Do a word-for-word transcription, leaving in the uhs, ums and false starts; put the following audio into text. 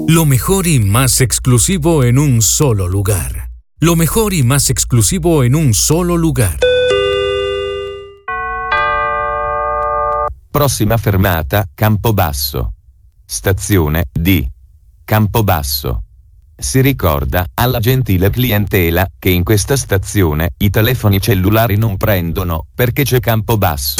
Lo mejor y más exclusivo en un solo lugar. Lo mejor y más exclusivo en un solo lugar. Prossima fermata, Campobasso. Stazione D. Campobasso. Si ricorda alla gentile clientela che in questa stazione i telefoni cellulari non prendono perché c'è Campobasso.